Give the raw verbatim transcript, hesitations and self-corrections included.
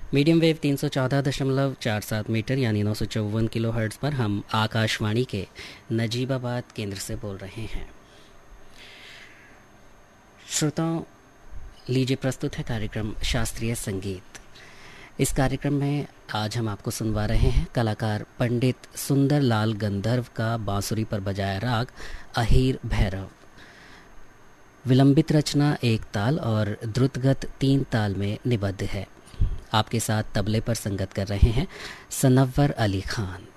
Medium wave तीन सौ चौदह दशमलव चार सात मीटर यानी नौ सौ चौवन किलो हर्ट्ज़ पर हम आकाशवाणी के नजीबाबाद केंद्र से बोल रहे हैं। श्रोताओं, लीजिए प्रस्तुत है कार्यक्रम शास्त्रीय संगीत। इस कार्यक्रम में आज हम आपको सुनवा रहे हैं कलाकार पंडित सुंदर लाल गंधर्व का बांसुरी पर बजाया राग अहीर भैरव। विलंबित रचना एक ताल और द्रुतगत तीन ताल में निबद्ध है। आपके साथ तबले पर संगत कर रहे हैं सनव्वर अली खान।